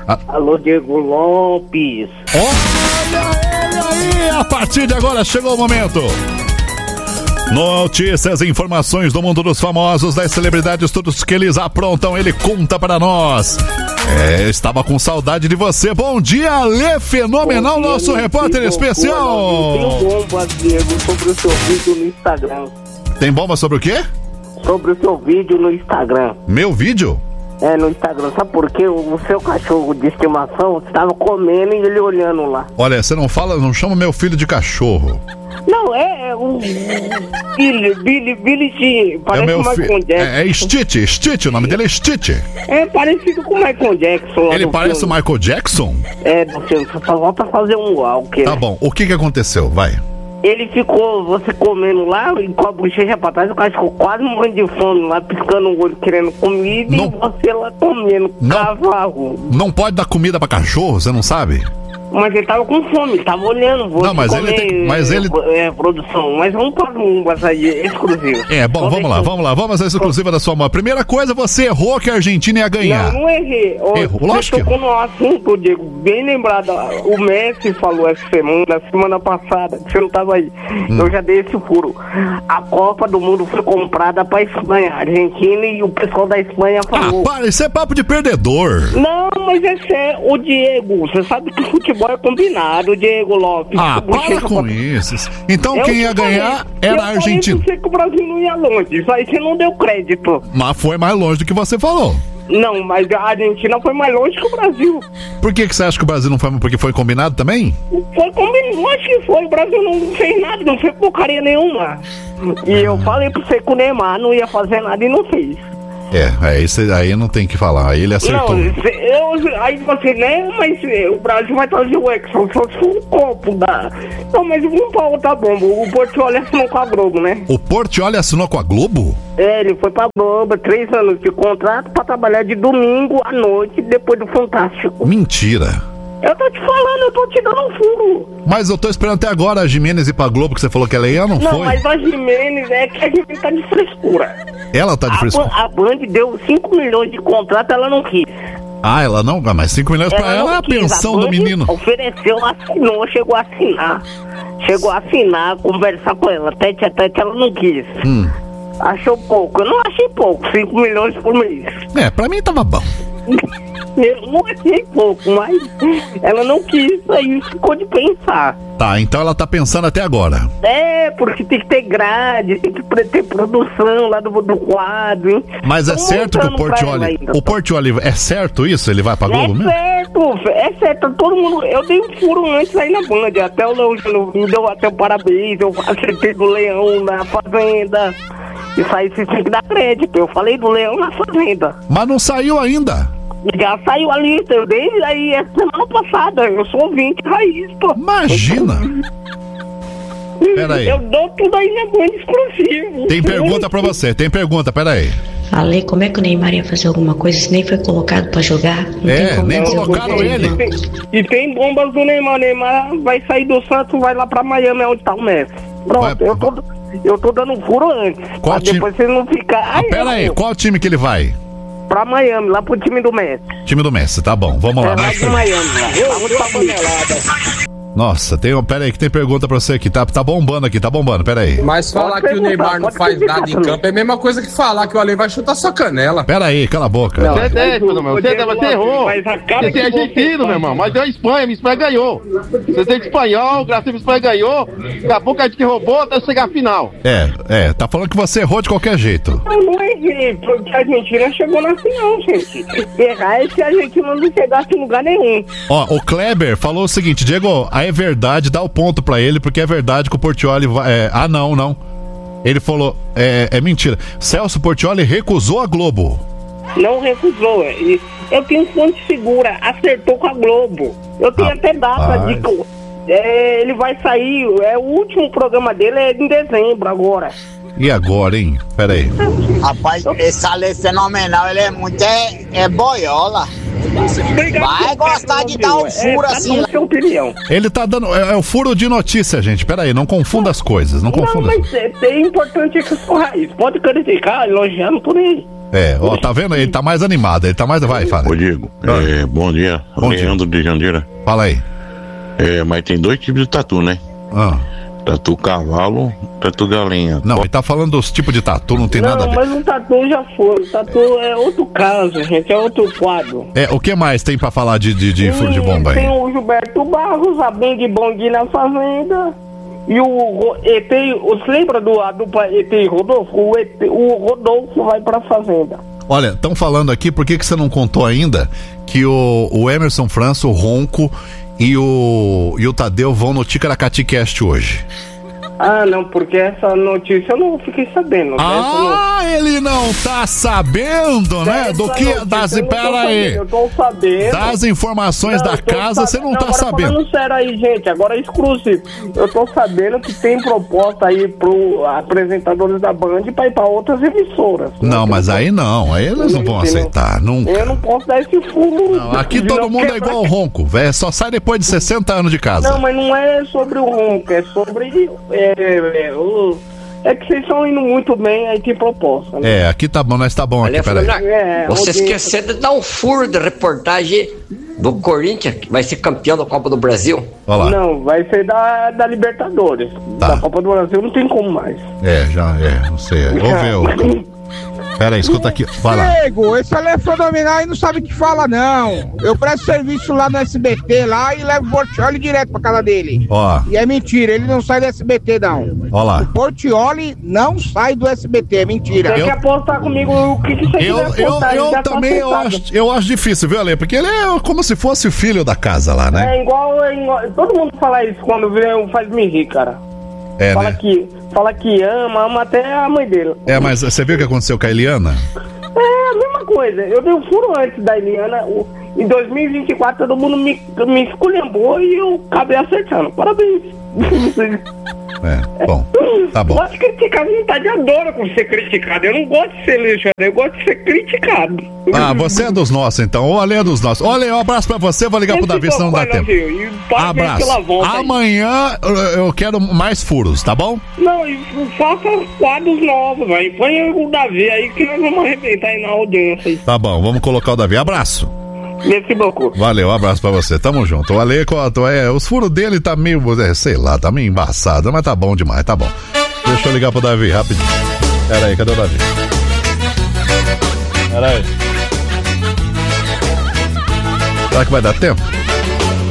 Alô, Diego Lopes. Olha ele aí! A partir de agora chegou o momento. Notícias e informações do mundo dos famosos, das celebridades, tudo que eles aprontam, ele conta para nós. Estava com saudade de você. Bom dia, Alê Fenomenal, nosso repórter especial. Tem bomba, Diego, sobre o seu vídeo no Instagram. Tem bomba sobre o quê? Sobre o seu vídeo no Instagram. Meu vídeo? No Instagram. Sabe por quê? O seu cachorro de estimação estava comendo e ele olhando lá. Olha, você não chama meu filho de cachorro. Não, é um Billy, parece o Michael Jackson. Stitch, o nome dele é Stitch. É parecido com o Michael Jackson. Ele parece filme. O Michael Jackson? Você só volta a fazer um walker. Tá bom, o que aconteceu? Vai. Ele ficou, você comendo lá, e com a bochecha pra trás, o cara ficou quase morrendo de fome lá, piscando o olho, querendo comida, e você lá comendo cavalo. Não pode dar comida pra cachorro, você não sabe? Mas ele tava com fome, ele tava olhando. Não, mas ele produção, mas vamos para uma exclusiva. Bom, vamos à exclusiva da sua mão. Primeira coisa, você errou que a Argentina ia ganhar. Não errei. Errou, lógico que errou. No assunto, Diego, bem lembrado, o Messi falou essa semana passada, que você não tava aí. Eu já dei esse furo. A Copa do Mundo foi comprada pra Espanha, Argentina, e o pessoal da Espanha falou. Para, isso é papo de perdedor. Não, mas é sério, o Diego, você sabe que futebol é combinado, Diego Lopes. Para com isso. Então quem ia ganhar era a Argentina. Eu falei que o Brasil não ia longe, isso aí você não deu crédito. Mas foi mais longe do que você falou. Não, mas a Argentina foi mais longe que o Brasil. Por que você acha que o Brasil não foi? Porque foi combinado também? Foi combinado, acho que foi. O Brasil não fez nada, não fez porcaria nenhuma. E eu falei pra você que o Neymar não ia fazer nada e não fez. Isso aí não tem que falar, aí ele acertou. Não, aí você, né, mas o Brasil vai trazer o Exxon, só se for um copo da... Não, mas vamos pra outra bomba, o Portiolli assinou com a Globo, né? O Portiolli assinou com a Globo? Ele foi pra Globo, 3 anos de contrato pra trabalhar de domingo à noite, depois do Fantástico. Mentira. Eu tô te falando, eu tô te dando um furo. Mas eu tô esperando até agora a Gimenez ir pra Globo, que você falou que ela ia, não foi? Não, mas a Gimenez é que a Gimenez tá de frescura. Ela tá de frescura? A Band deu 5 milhões de contrato, ela não quis. Ela não? Mas 5 milhões pra ela é a pensão do menino. Ofereceu, assinou, chegou a assinar, conversar com ela, tete a tete, ela não quis. Achou pouco, eu não achei pouco, 5 milhões por mês. Pra mim tava bom. Eu não achei pouco, mas ela não quis, aí ficou de pensar. Tá, então ela tá pensando até agora. Porque tem que ter grade, tem que ter produção lá do quadro, hein? Mas é certo que o Portiolli, é certo isso? Ele vai pra Globo mesmo? É certo, todo mundo, eu dei um furo antes aí na Band, até o Leão me deu até o parabéns, eu acertei do Leão na Fazenda. Isso aí você tem que dar crédito, eu falei do Leão na Fazenda. Mas não saiu ainda. Já saiu a lista, eu dei aí semana passada, eu sou ouvinte raiz, pô. Imagina! Peraí. Eu dou tudo aí na Band exclusivo. Tem pergunta pra você, peraí. Ale, como é que o Neymar ia fazer alguma coisa se nem foi colocado pra jogar? Nem colocaram ele. E tem bombas do Neymar. O Neymar vai sair do Santos, vai lá pra Miami, onde tá o Messi. Pronto, eu tô dando furo antes. Qual time? Depois você não ficar... Peraí, qual time que ele vai? Pra Miami, lá pro time do Messi. Time do Messi, tá bom, vamos lá. Lá de Miami, lá. Vamos pra panelada. Nossa, peraí que tem pergunta pra você aqui, tá bombando aqui, peraí. Mas falar que o Neymar não faz nada em campo é a mesma coisa que falar que o Ale vai chutar sua canela. Peraí, cala a boca. Você errou. Você é argentino, meu irmão, mas é a Espanha, minha Espanha ganhou. Você é espanhol, o Brasil, Espanha ganhou, daqui a pouco a gente roubou até chegar à final. Tá falando que você errou de qualquer jeito. Não errei, porque a Argentina chegou na final, gente. Errar é se a Argentina não chegasse em lugar nenhum. Ó, o Kleber falou o seguinte, Diego, é verdade, dá o ponto pra ele, porque é verdade que o Portiolli vai... não. Ele falou, é mentira. Celso Portiolli recusou a Globo. Não recusou. Eu tenho fonte segura, acertou com a Globo. Eu tenho até data de... ele vai sair, o último programa dele é em dezembro agora. E agora, hein? Pera aí. Rapaz, esse Ale Fenomenal, ele é muito... É boiola. Vai gostar de dar um furo assim. Sua opinião. Ele tá dando... É o furo de notícia, gente. Pera aí, não confunda as coisas. Não confunda. Mas é importante que eu sou raiz. Pode criticar, elogiando por aí. Ó, tá vendo? Ele tá mais animado, vai, fala. Ô, Diego, bom dia. Bom Leandro dia. de Jandira. Fala aí. Mas tem 2 tipos de tatu, né? Tatu cavalo, tatu galinha. Não, ele tá falando dos tipos de tatu, não tem nada a ver. Não, mas o tatu já foi. O tatu é outro caso, gente, é outro quadro. O que mais tem pra falar de furo de bomba aí? Tem o Gilberto Barros, a Bang Bong na Fazenda. E o ET, você lembra da dupla ET e Rodolfo? O Rodolfo vai pra Fazenda. Olha, estão falando aqui, por que você não contou ainda que o Emerson França, o Ronco e o Tadeu vão no Ticaracati Cast hoje? Não, porque essa notícia eu não fiquei sabendo. Ele não tá sabendo, né? Pera aí. Eu tô sabendo. Das informações da casa, você não tá sabendo. Falando sério aí, gente, agora é exclusivo. Eu tô sabendo que tem proposta aí pro apresentadores da Band pra ir pra outras emissoras. Não, mas aí não. Aí eles não vão aceitar, nunca. Eu não posso dar esse fumo. Não, aqui todo mundo é igual o Ronco, velho. Só sai depois de 60 anos de casa. Não, mas não é sobre o Ronco, é sobre... É que vocês estão indo muito bem, aí tem proposta, né? Aqui tá bom, nós tá bom aqui, peraí. Você esqueceu de dar um furo de reportagem do Corinthians, que vai ser campeão da Copa do Brasil. Olha lá. Não, vai ser da Libertadores. Tá. Da Copa do Brasil não tem como mais. Não sei. Vou ver. Pera aí, escuta aqui. Vai lá. Diego, esse Alê fenomenal aí não sabe o que fala, não. Eu presto serviço lá no SBT lá e levo o Portioli direto pra casa dele. E é mentira, ele não sai do SBT, não. Ó lá. O Portioli não sai do SBT, é mentira. Você quer apostar comigo o que você quiser apostar? Eu também eu acho difícil, viu, Ale? Porque ele é como se fosse o filho da casa lá, né? É igual todo mundo fala isso quando vê faz-me rir, cara. Fala que ama até a mãe dele. Mas você viu o que aconteceu com a Eliana? A mesma coisa. Eu dei um furo antes da Eliana. Em 2024 todo mundo me esculhambou e eu acabei acertando. Parabéns. Bom, tá bom. Eu gosto de criticar, vontade, adoro ser criticado. Eu não gosto de ser elogiado, eu gosto de ser criticado. Você é dos nossos, então. O Ale é dos nossos. Olha, um abraço pra você, vou ligar pro Davi, senão não dá tempo. Abraço. Amanhã eu quero mais furos, tá bom? Não, e faça quadros novos, velho. Põe o Davi aí que nós vamos arrebentar aí na audiência aí. Tá bom, vamos colocar o Davi. Abraço. Merci beaucoup. Valeu, abraço pra você. Tamo junto. O Ale, os furos dele tá meio, sei lá, tá meio embaçado, mas tá bom demais, tá bom. Deixa eu ligar pro Davi, rapidinho. Pera aí, cadê o Davi? Pera aí. Será que vai dar tempo?